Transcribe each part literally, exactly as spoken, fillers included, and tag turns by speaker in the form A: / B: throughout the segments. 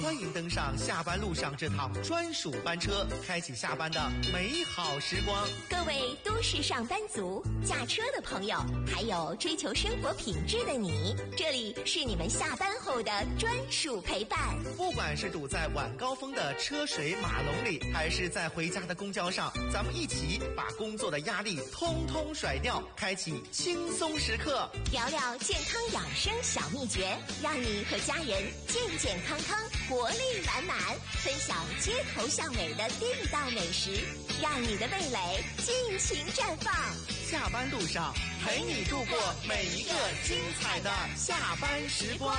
A: 欢迎登上下班路上这趟专属班车，开启下班的美好时光。
B: 各位都市上班族、驾车的朋友，还有追求生活品质的你，这里是你们下班后的专属陪伴。
A: 不管是堵在晚高峰的车水马龙里，还是在回家的公交上，咱们一起把工作的压力通通甩掉，开启轻松时刻，
B: 聊聊健康养生小秘诀，让你和家人健健康康、活力满满，分享街头巷尾的地道美食，让你的味蕾尽情绽放。
A: 下班路上陪你度过每一个精彩的下班时光。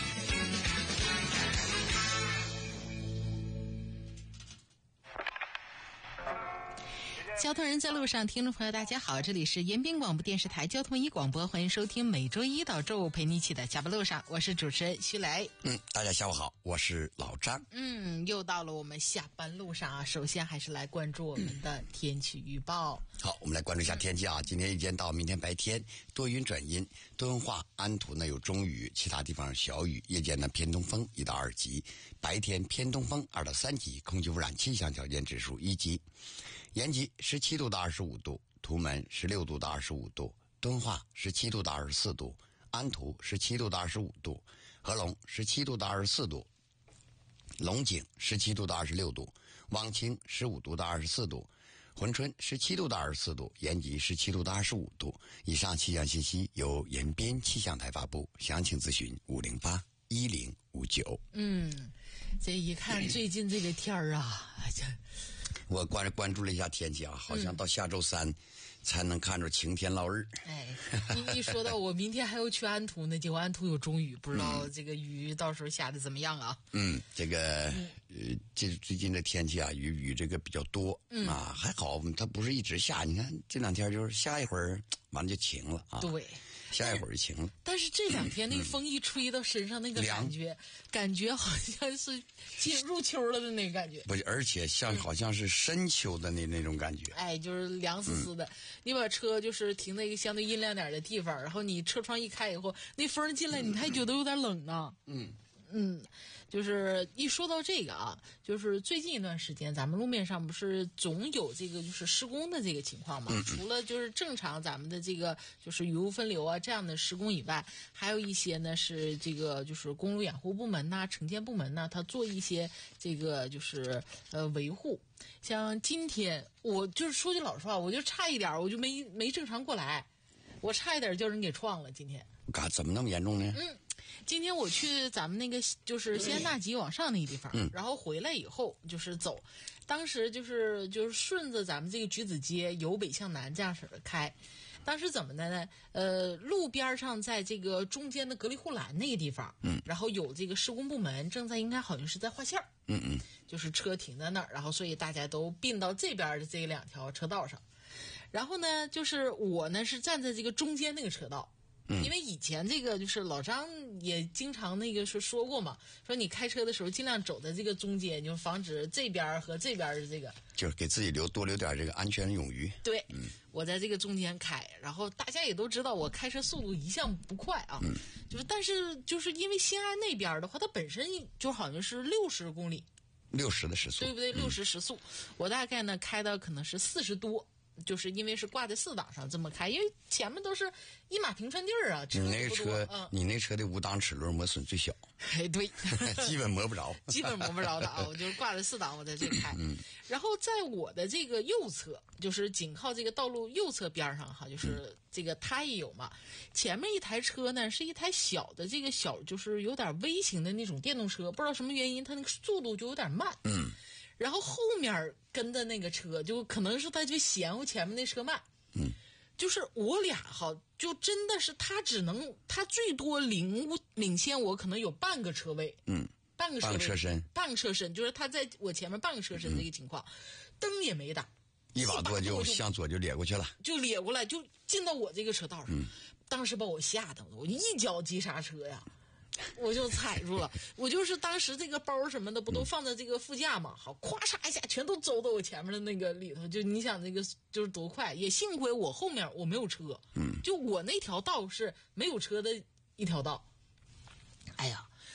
C: 交通人在路上，听众朋友大家好，这里是延边广播电视台交通一广播，欢迎收听每周一到周五陪你一起的下班路上，我是主持人徐雷。
D: 嗯，大家下午好，我是老张。
C: 嗯，又到了我们下班路上啊，首先还是来关注我们的天气预报。
D: 嗯、好，我们来关注一下天气啊。今天一见到明天白天多云转阴，敦化、安图呢有中雨，其他地方小雨，夜间呢偏东风一到二级，白天偏东风二到三级，空气污染气象条件指数一级。延吉十七度到二十五度，图门十六度到二十五度，敦化十七度到二十四度，安图十七度到二十五度，合龙十七度到二十四度，龙井十七度到二十六度，望清十五度到二十四度，珲春十七度到二十四度，延吉十七度到二十五度。以上气象信息由延边气象台发布，详情咨询五零八一零五九。
C: 嗯，这一看最近这个天儿啊，这。
D: 我关关注了一下天气啊，好像到下周三才能看着晴天落日。
C: 哎，一一说到我明天还要去安图呢，结果安图有中雨，不知道这个雨到时候下的怎么样啊？
D: 嗯，这个呃，这最近的天气啊，雨雨这个比较多、嗯、啊，还好它不是一直下，你看这两天就是下一会儿完了就晴了啊。
C: 对。
D: 下一会儿就晴了，
C: 但是这两天那个风一吹到身上，那个感觉、嗯、感觉好像是进入秋了的那个感觉。
D: 不是，而且像好像是深秋的那那种感觉。
C: 哎，就是凉丝丝的、嗯。你把车就是停在一个相对阴凉点的地方，然后你车窗一开以后，那风进来，你还觉得有点冷呢。嗯。嗯，就是一说到这个啊，就是最近一段时间咱们路面上不是总有这个就是施工的这个情况嘛、嗯、除了就是正常咱们的这个就是雨污分流啊这样的施工以外，还有一些呢是这个就是公路养护部门呐、城建部门呐，他做一些这个就是呃维护。像今天我就是说句老实话，我就差一点我就没没正常过来，我差一点叫人给撞了。今天
D: 嘎怎么那么严重呢？
C: 嗯今天我去咱们那个就是西安大集往上那个地方、嗯、然后回来以后就是走，当时就是就是顺着咱们这个橘子街由北向南这样式的开，当时怎么的呢？呃，路边上在这个中间的隔离护栏那个地方，嗯，然后有这个施工部门正在应该好像是在画线，嗯嗯，就是车停在那儿，然后所以大家都并到这边的这两条车道上，然后呢，就是我呢是站在这个中间那个车道。嗯，因为以前这个就是老张也经常那个是说过嘛，说你开车的时候尽量走在这个中间，就防止这边和这边的这个，
D: 就是给自己留多留点这个安全冗余。
C: 对，嗯，我在这个中间开，然后大家也都知道我开车速度一向不快啊，嗯，就是但是就是因为西安那边的话，它本身就好像是六十公里，
D: 六十的时速，
C: 对不对？六十时速，我大概呢开到可能是四十多。就是因为是挂在四档上这么开，因为前面都是一马平川地儿啊。
D: 你那个车，嗯、你那车的五档齿轮磨损最小。
C: 哎，对，
D: 基本磨不着，
C: 基本磨不着的啊！我就是挂在四档，我在这开。嗯，然后在我的这个右侧，就是紧靠这个道路右侧边上哈，就是这个它也有嘛。前面一台车呢，是一台小的这个小，就是有点微型的那种电动车，不知道什么原因，它那个速度就有点慢。嗯。然后后面跟的那个车就可能是他就嫌我前面那车慢，嗯，就是我俩哈，就真的是他只能他最多领领先我可能有半个车位，嗯，半个车位，
D: 半个车身，
C: 半个车身，就是他在我前面半个车身这个情况，灯、嗯、也没打，
D: 一把舵就向左就咧过去了，
C: 就咧过来就进到我这个车道上，嗯，当时把我吓得我一脚急刹车呀。我就踩住了，我就是当时这个包什么的不都放在这个副驾嘛，好，咵嚓一下全都走到我前面的那个里头，就你想那个就是多快，也幸亏我后面我没有车，嗯，就我那条道是没有车的一条道。哎呀，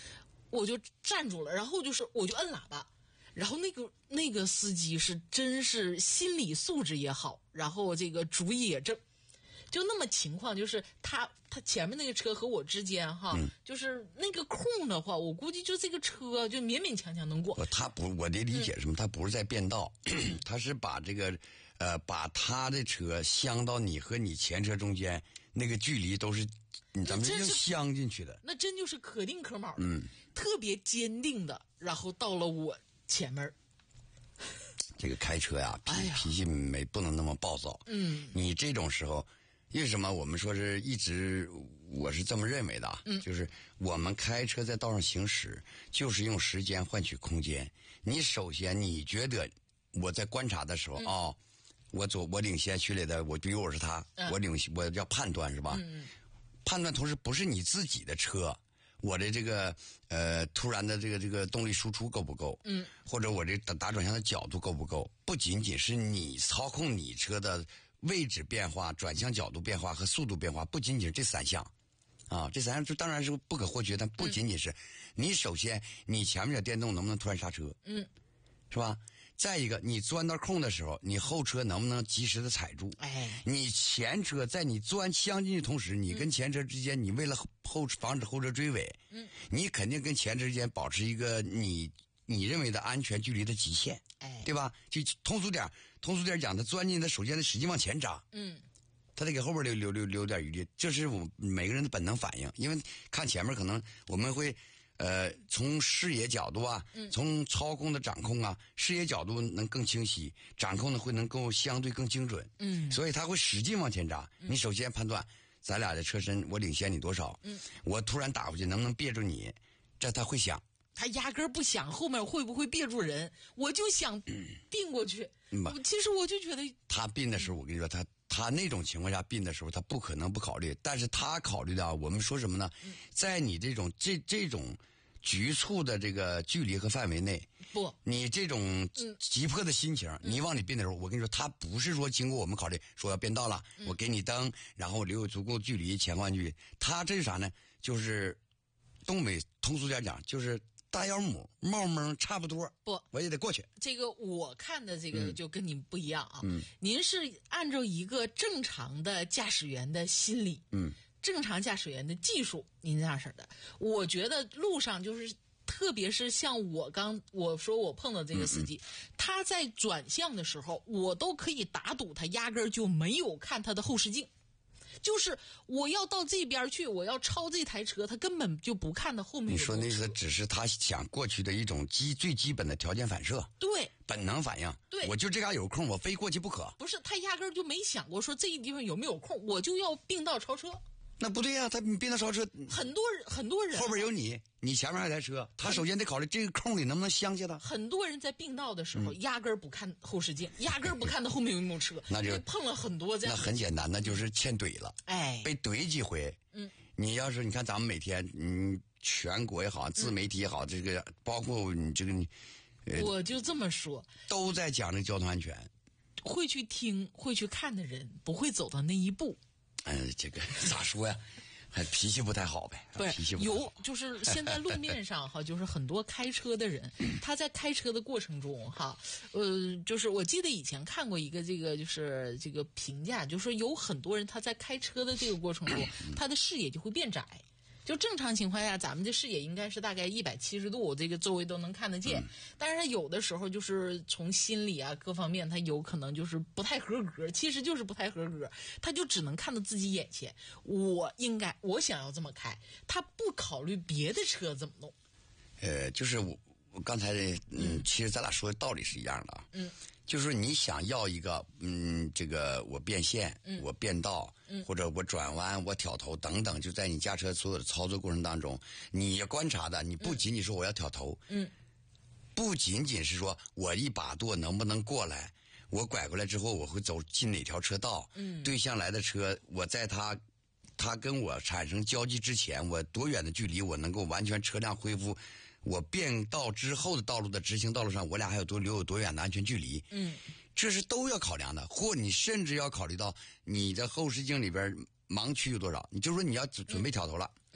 C: 我就站住了，然后就是我就摁喇叭，然后那个那个司机是真是心理素质也好，然后这个主意也正。就那么情况，就是他他前面那个车和我之间哈，嗯、就是那个空的话，我估计就这个车就勉勉强强能过。
D: 他不，我的理解是什么？嗯、他不是在变道，他是把这个呃，把他的车镶到你和你前车中间，那个距离都是咱们要镶进去的。
C: 那真就是可定可卯的，嗯，特别坚定的，然后到了我前面。
D: 这个开车呀，脾、哎、脾气没不能那么暴躁。嗯，你这种时候。为什么我们说是一直我是这么认为的啊？嗯，就是我们开车在道上行驶，就是用时间换取空间。你首先你觉得我在观察的时候啊、嗯哦，我走我领先徐磊的，我比如我是他，嗯、我领我要判断是吧？嗯，判断同时不是你自己的车，我的这个呃突然的这个这个动力输出够不够？嗯，或者我这打打转向的角度够不够？不仅仅是你操控你车的。位置变化、转向角度变化和速度变化，不仅仅是这三项，啊，这三项就当然是不可或缺，但不仅仅是。嗯、你首先，你前面的电动能不能突然刹车？嗯，是吧？再一个，你钻到空的时候，你后车能不能及时的踩住？哎，你前车在你钻镶进去同时，你跟前车之间，你为了后防止后车追尾，嗯，你肯定跟前车之间保持一个你。你认为的安全距离的极限，哎，对吧？就通俗点，通俗点讲，他钻进他首先得使劲往前扎，嗯，他得给后边留留留留点余地，这是我们每个人的本能反应。因为看前面可能我们会，呃，从视野角度啊，嗯、从操控的掌控啊，视野角度能更清晰，掌控呢会能够相对更精准，嗯，所以他会使劲往前扎。嗯、你首先判断咱俩的车身，我领先你多少，嗯，我突然打过去能不能别住你，这他会想。
C: 他压根儿不想后面会不会别住人，我就想并过去。嗯、其实我就觉得
D: 他并的时候，我跟你说，他他那种情况下并的时候，他不可能不考虑。但是他考虑的，我们说什么呢？嗯、在你这种这这种局促的这个距离和范围内，
C: 不，
D: 你这种急迫的心情，嗯、你往里并的时候，我跟你说，他不是说经过我们考虑说要变道了，嗯、我给你灯，然后留有足够距离前换距离。他这是啥呢？就是东北通俗点讲，就是。大腰母冒蒙差不多，
C: 不，
D: 我也得过去。
C: 这个我看的这个就跟您不一样啊。嗯，您是按照一个正常的驾驶员的心理，嗯，正常驾驶员的技术，您这样式的。我觉得路上就是，特别是像我刚我说我碰到这个司机，嗯嗯他在转向的时候，我都可以打赌他压根儿就没有看他的后视镜。就是我要到这边去，我要超这台车，他根本就不看到后面有。
D: 你说那个只是他想过去的一种基最基本的条件反射，
C: 对，
D: 本能反应。
C: 对，
D: 我就这嘎有空，我非过去不可。
C: 不是，他压根儿就没想过说这一地方有没有空，我就要并道超车。
D: 那不对呀、啊，他你并道超车，
C: 很多人很多人
D: 后边有你，你前面还有台车，他首先得考虑这个空里能不能镶下他。
C: 很多人在并道的时候，嗯、压根儿不看后视镜，压根儿不看到后面有没有车，
D: 那就
C: 碰了很多这样。
D: 那很简单，那就是欠怼了。哎，被怼几回。嗯，你要是你看咱们每天，嗯，全国也好，自媒体也好，嗯、这个包括你这个你，
C: 呃、我就这么说，
D: 都在讲这交通安全。
C: 会去听、会去看的人，不会走到那一步。
D: 嗯、呃，这个咋说呀？还脾气不太好呗，
C: 不是
D: 脾气不
C: 有，就是现在路面上哈，就是很多开车的人，他在开车的过程中哈，呃，就是我记得以前看过一个这个就是这个评价，就是说有很多人他在开车的这个过程中，他的视野就会变窄。就正常情况下，咱们的视野应该是大概一百七十度，这个周围都能看得见。嗯、但是他有的时候就是从心理啊各方面，他有可能就是不太合格，其实就是不太合格，他就只能看到自己眼前。我应该，我想要这么开，他不考虑别的车怎么弄。
D: 呃，就是我我刚才嗯，嗯其实咱俩说的道理是一样的啊。嗯。就是说你想要一个嗯，这个我变线，嗯、我变道，嗯、或者我转弯，我挑头等等，就在你驾车所有的操作过程当中，你要观察的，你不仅仅说我要挑头，嗯，不仅仅是说我一把舵能不能过来，我拐过来之后我会走进哪条车道，嗯，对向来的车，我在他他跟我产生交集之前，我多远的距离我能够完全车辆恢复。我变道之后的道路的直行道路上，我俩还有多留有多远的安全距离？嗯，这是都要考量的。或你甚至要考虑到你的后视镜里边盲区有多少。你就说你要准备挑头了，嗯，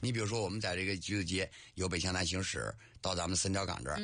D: 你比如说，我们在这个橘子街由北向南行驶到咱们三角港这儿。